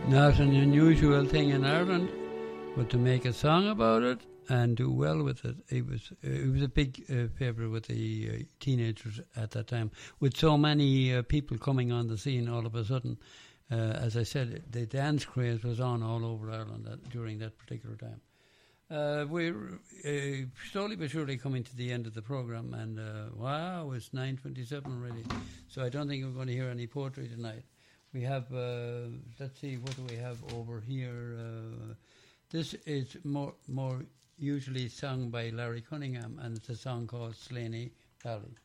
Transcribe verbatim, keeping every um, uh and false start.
Not an unusual thing in Ireland, but to make a song about it and do well with it. It was uh, it was a big uh, favourite with the uh, teenagers at that time. With so many uh, people coming on the scene all of a sudden, uh, as I said, the dance craze was on all over Ireland at, during that particular time. Uh, we're uh, slowly but surely coming to the end of the programme, and uh, wow, it's nine twenty-seven already. So I don't think we're going to hear any poetry tonight. We have, uh, let's see, what do we have over here? Uh, this is more more usually sung by Larry Cunningham, and it's a song called Slaney Valley.